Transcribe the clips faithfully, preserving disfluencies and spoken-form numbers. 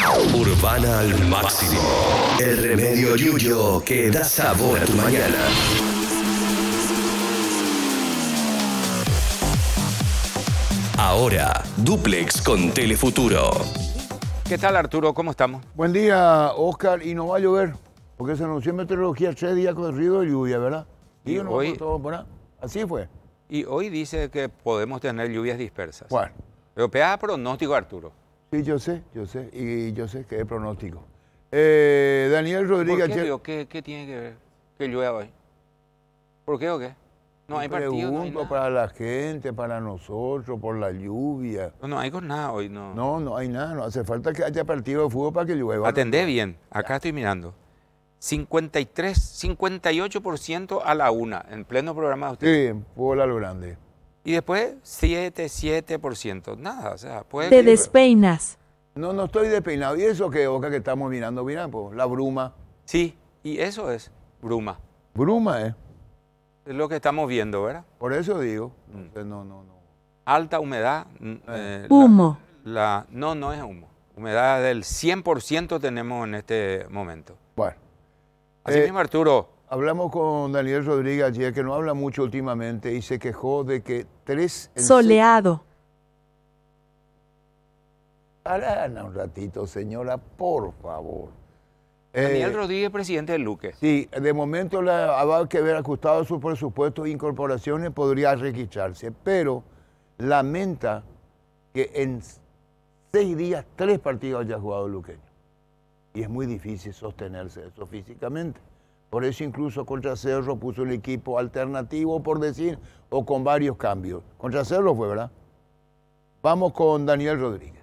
Urbana al máximo. El remedio Yuyo que da sabor a tu mañana. Ahora, Duplex con Telefuturo. ¿Qué tal, Arturo? ¿Cómo estamos? Buen día, Oscar. Y no va a llover, porque se anunció en meteorología tres días corrido de lluvia, ¿verdad? Y Y no hoy- fue todo por nada. Así fue. Y hoy dice que podemos tener lluvias dispersas. Bueno, Pero pega pronóstico, Arturo. sí, yo sé, yo sé. Y yo sé que es pronóstico. Eh, Daniel ¿Por Rodríguez. qué, Che- digo? ¿Qué, qué tiene que ver que llueva hoy? ¿Por qué o qué? No hay partido, no hay pregunto nada. para la gente, para nosotros, por la lluvia. No, no hay con nada hoy, no. No, no hay nada. No hace falta que haya partido de fútbol para que llueva. Atendé bien, acá estoy mirando. cincuenta y tres, cincuenta y ocho por ciento a la una, en pleno programa de usted. Sí, fútbol a lo grande. Y después siete, siete por ciento. Nada, o sea, puede Te que- despeinas. No, no estoy despeinado. ¿Y eso qué, Oscar, que estamos mirando? Mira, pues, la bruma. Sí, y eso es bruma. Bruma, ¿eh? Es lo que estamos viendo, ¿verdad? Por eso digo. Mm. Entonces, no, no, no. Alta humedad. mm, eh, la- Humo. La, no, no es humo. Humedad del cien por ciento tenemos en este momento. Bueno. Así Eh, mismo, Arturo, Hablamos con Daniel Rodríguez ayer, que no habla mucho últimamente, y se quejó de que tres... en Soleado. seis- Pará un ratito, señora, por favor. Daniel Eh, Rodríguez, presidente del Luque. Sí, de momento la, habrá que ver ajustado su presupuesto e incorporaciones, podría registrarse, pero lamenta que en seis días, tres partidos haya jugado el luqueño. Y es muy difícil sostenerse eso físicamente. Por eso incluso contra Cerro puso un equipo alternativo, por decir, o con varios cambios. Contra Cerro fue, ¿verdad? Vamos con Daniel Rodríguez.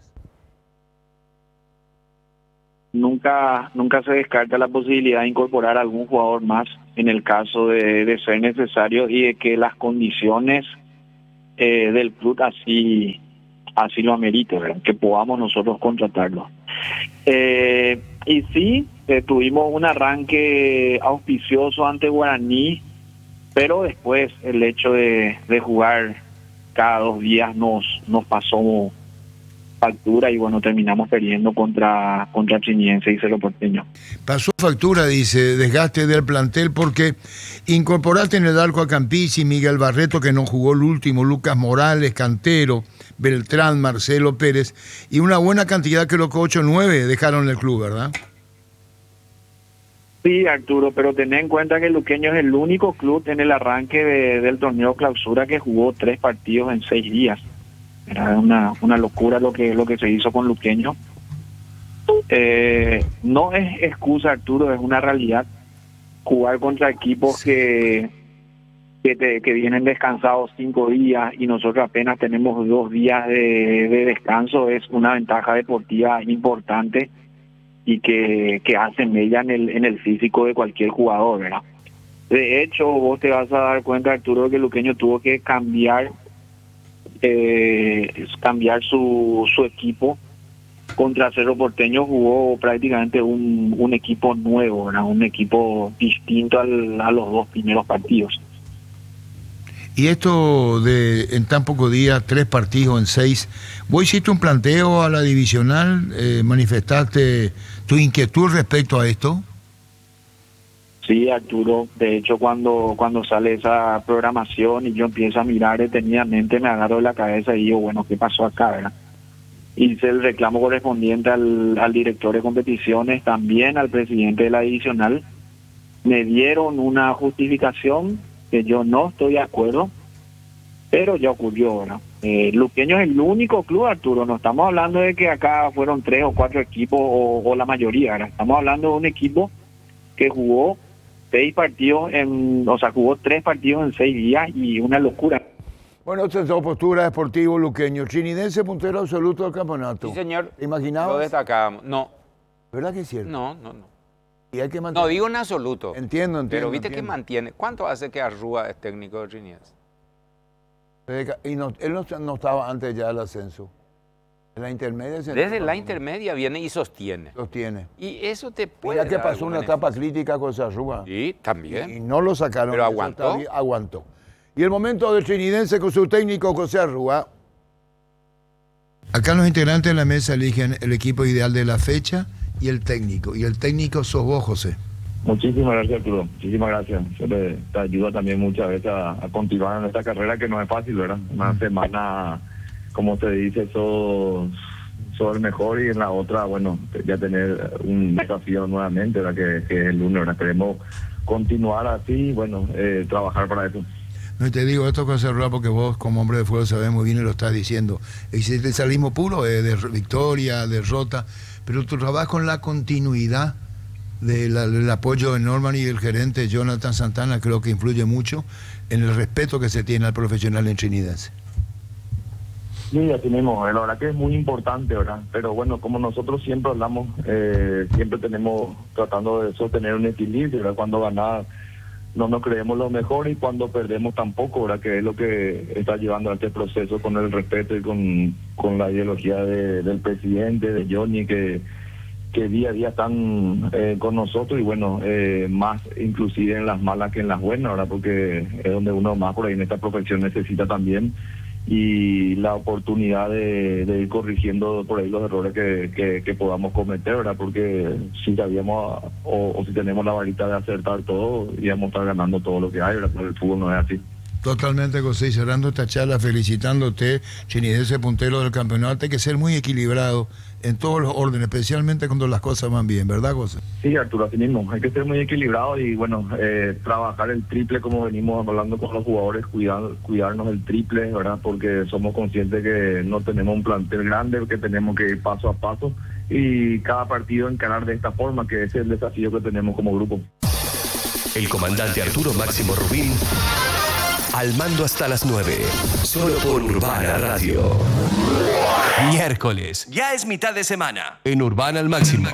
Nunca, nunca se descarta la posibilidad de incorporar algún jugador más en el caso de, de ser necesario y de que las condiciones eh, del club así, así lo ameriten, ¿verdad? Que podamos nosotros contratarlo. Eh, y sí, eh, tuvimos un arranque auspicioso ante Guaraní, pero después el hecho de, de jugar cada dos días nos, nos pasó factura y bueno, terminamos perdiendo contra, contra Chiniense y Cerro Porteño. Pasó factura, dice, desgaste del plantel porque incorporaste en el arco a Campisi, Miguel Barreto, que no jugó el último, Lucas Morales, Cantero, Beltrán, Marcelo Pérez, y una buena cantidad, creo que ocho o nueve dejaron el club, ¿verdad? Sí, Arturo, pero ten en cuenta que el Luqueño es el único club en el arranque de, del torneo clausura que jugó tres partidos en seis días. Era una, una locura lo que, lo que se hizo con Luqueño. Eh, no es excusa, Arturo, es una realidad. Jugar contra equipos que, que, te, que vienen descansados cinco días y nosotros apenas tenemos dos días de, de descanso es una ventaja deportiva importante y que, que hace mella en el, en el físico de cualquier jugador, ¿verdad? De hecho, vos te vas a dar cuenta, Arturo, que Luqueño tuvo que cambiar eh, cambiar su, su equipo. Contra Cerro Porteño jugó prácticamente un, un equipo nuevo, ¿verdad? Un equipo distinto al, a los dos primeros partidos. Y esto de en tan pocos días, tres partidos en seis, ¿vos hiciste un planteo a la divisional? Eh, ¿Manifestaste tu inquietud respecto a esto? Sí, Arturo, de hecho cuando cuando sale esa programación y yo empiezo a mirar detenidamente, me agarro de la cabeza y digo, bueno, ¿qué pasó acá, verdad? Hice el reclamo correspondiente al, al director de competiciones, también al presidente de la divisional. Me dieron una justificación que yo no estoy de acuerdo, pero ya ocurrió, ¿verdad? Eh, Luqueño es el único club, Arturo, no estamos hablando de que acá fueron tres o cuatro equipos o, o la mayoría, ¿verdad? Estamos hablando de un equipo que jugó seis partidos, en, o sea, jugó tres partidos en seis días y una locura. Bueno, esta es la postura deportivo luqueño. Chinidense puntero absoluto del campeonato. Sí, señor. ¿Te imaginabas? Lo destacábamos. No, ¿Verdad que es cierto? no, no, no. Y hay que mantener. No, digo en absoluto. Entiendo, entiendo. Pero viste entiendo. que mantiene. ¿Cuánto hace que Arrúa es técnico de Chiniense? Y no, él no, no estaba antes ya del ascenso. En la intermedia se Desde la intermedia viene y sostiene. sostiene. Y eso te puede Mira que dar pasó algún una etapa beneficio. crítica con Sarrúa. Sí, también. Y no lo sacaron. Pero Eso aguantó. está bien, aguantó. Y el momento del Chinidense con su técnico José Arrúa. Acá los integrantes de la mesa eligen el equipo ideal de la fecha y el técnico. Y el técnico sos vos, José. Muchísimas gracias, Arturo. Muchísimas gracias. Eso te, te ayuda también muchas veces a, a continuar en esta carrera que no es fácil, ¿verdad? Una semana, como se dice, sos, sos el mejor y en la otra, bueno, ya tener un desafío nuevamente, ¿verdad? Que, que es el lunes, ¿verdad? Queremos continuar así y, bueno, eh, trabajar para eso. No te digo esto con cerrar porque vos como hombre de fuego sabés muy bien y lo estás diciendo. Existe el salismo puro eh, de victoria, derrota, pero tu trabajo en la continuidad de la, del apoyo de Norman y el gerente Jonathan Santana creo que influye mucho en el respeto que se tiene al profesional en Trinidad. Sí, ya tenemos, la verdad que es muy importante, ¿verdad? Pero bueno, como nosotros siempre hablamos, eh, siempre tenemos tratando de sostener un equilibrio, ¿verdad? Cuando ganamos no nos creemos lo mejor y cuando perdemos tampoco, ¿verdad? Que es lo que está llevando a este proceso con el respeto y con, con la ideología de, del presidente, de Johnny, que, que día a día están eh, con nosotros y bueno, eh, más inclusive en las malas que en las buenas, ¿verdad? Porque es donde uno más por ahí en esta profesión necesita también y la oportunidad de, de ir corrigiendo por ahí los errores que, que, que podamos cometer, ¿verdad? Porque si sabíamos o, o si tenemos la varita de acertar todo, íbamos a estar ganando todo lo que hay, ¿verdad? Pero el fútbol no es así. Totalmente, José. Y cerrando esta charla, felicitándote, Chinidense puntero del campeonato. Hay que ser muy equilibrado en todos los órdenes, especialmente cuando las cosas van bien, ¿verdad, José? Sí, Arturo, así mismo. Hay que ser muy equilibrado y, bueno, eh, trabajar el triple como venimos hablando con los jugadores, cuidar, cuidarnos el triple, ¿verdad? Porque somos conscientes que no tenemos un plantel grande, que tenemos que ir paso a paso y cada partido encarar de esta forma, que ese es el desafío que tenemos como grupo. El comandante Arturo Máximo Rubín al mando hasta las nueve, solo por Urbana Radio. Miércoles, ya es mitad de semana. En Urbana al Máximo.